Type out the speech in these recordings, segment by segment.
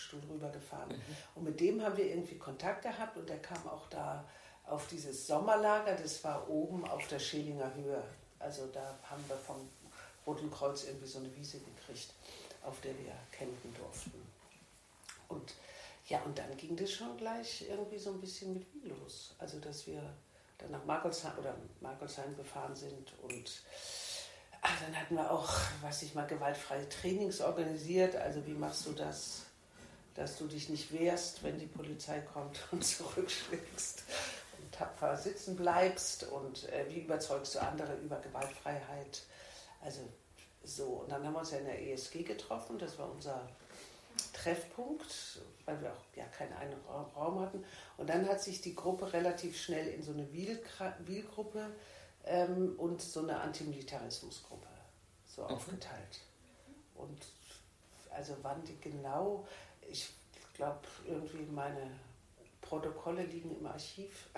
Rollstuhl rübergefahren. Und mit dem haben wir irgendwie Kontakt gehabt und der kam auch da auf dieses Sommerlager, das war oben auf der Schelinger Höhe. Also da haben wir vom Roten Kreuz irgendwie so eine Wiese gekriegt, auf der wir campen durften. Und ja, und dann ging das schon gleich irgendwie so ein bisschen mit wie los. Also dass wir dann nach Markolsheim gefahren sind und dann hatten wir auch, gewaltfreie Trainings organisiert. Also wie machst du das, dass du dich nicht wehrst, wenn die Polizei kommt und zurückschlägst und tapfer sitzen bleibst und wie überzeugst du andere über Gewaltfreiheit. Also so, und dann haben wir uns ja in der ESG getroffen, das war unser Treffpunkt, weil wir auch ja keinen eigenen Raum hatten. Und dann hat sich die Gruppe relativ schnell in so eine Wiel-Gruppe und so eine Antimilitarismusgruppe so aufgeteilt. Und also wann die genau, ich glaube irgendwie meine Protokolle liegen im Archiv,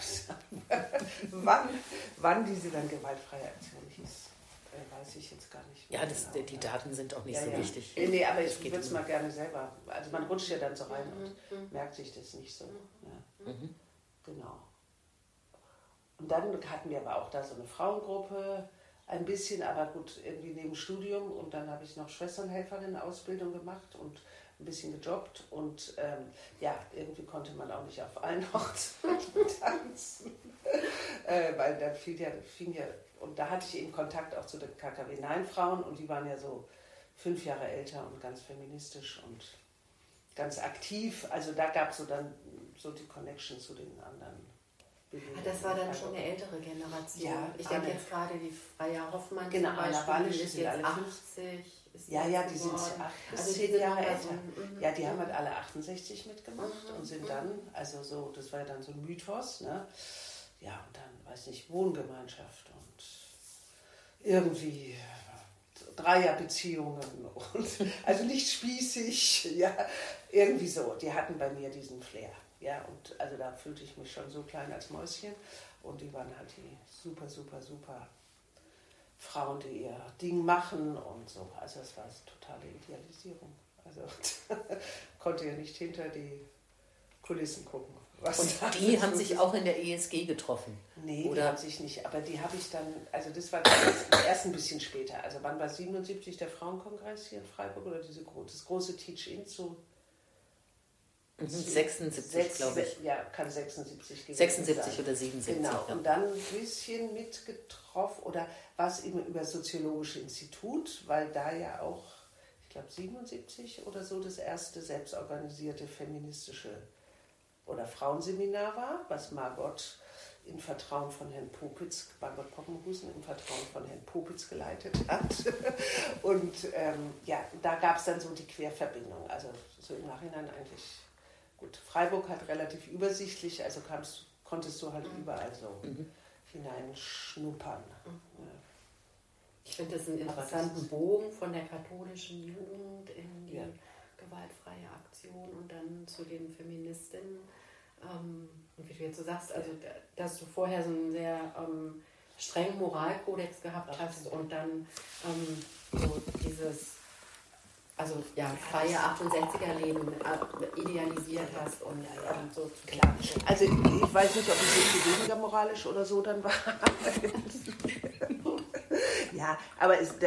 wann diese dann gewaltfreie Aktion hieß. Weiß ich jetzt gar nicht. Ja, die Daten sind auch nicht so wichtig. Nee, aber ich würde es mal gerne selber. Also man rutscht ja dann so rein und merkt sich das nicht so. Ja. Genau. Und dann hatten wir aber auch da so eine Frauengruppe, ein bisschen, aber gut, irgendwie neben Studium. Und dann habe ich noch Schwesternhelferin-Ausbildung gemacht und ein bisschen gejobbt. Und irgendwie konnte man auch nicht auf allen Hochzeiten tanzen. Weil dann fing ja, und da hatte ich eben Kontakt auch zu den KKW-9-Frauen und die waren ja so 5 Jahre älter und ganz feministisch und ganz aktiv. Also da gab es so dann so die Connection zu den anderen. Das war dann schon eine ältere Generation. Ja, ich denke jetzt gerade die Freya Hoffmann genau, zum Beispiel, die ist jetzt 80. Ist ja, die sind 8 bis 10 Jahre älter. Ja, die haben halt alle 68 mitgemacht und sind dann, also so, das war ja dann so ein Mythos, ne? Ja, und dann, weiß nicht, Wohngemeinschaft und irgendwie Dreierbeziehungen und also nicht spießig, ja, irgendwie so. Die hatten bei mir diesen Flair, ja, und also da fühlte ich mich schon so klein als Mäuschen und die waren halt die super, super, super Frauen, die ihr Ding machen und so. Also es war eine totale Idealisierung. Also konnte ja nicht hinter die Kulissen gucken. Und die haben sich auch in der ESG getroffen? Nee, oder? Die haben sich nicht. Aber die habe ich dann, also das war erst ein bisschen später. Also wann war 77 der Frauenkongress hier in Freiburg oder das große Teach-In zu 76, glaube ich. Ja, kann 76 gewesen 76 sein. Oder 77. Genau, ja. und dann ein bisschen mitgetroffen, oder war es eben über das Soziologische Institut, weil da ja auch, ich glaube 77 oder so, das erste selbstorganisierte feministische oder Frauenseminar war, was Margot im Vertrauen von Herrn Popitz, Margot Poppenhusen im Vertrauen von Herrn Popitz geleitet hat. Und da gab es dann so die Querverbindung, also so im Nachhinein eigentlich. Gut, Freiburg hat relativ übersichtlich, also konntest du halt überall so hineinschnuppern. Ja. Ich finde das einen interessanten Bogen von der katholischen Jugend in die gewaltfreie Aktion und dann zu den Feministinnen. Und wie du jetzt so sagst, also dass du vorher so einen sehr strengen Moralkodex gehabt hast und dann so dieses freie 68er-Leben idealisiert hast und so. Klar. Also ich weiß nicht, ob ich so viel weniger moralisch oder so dann war. Ja, aber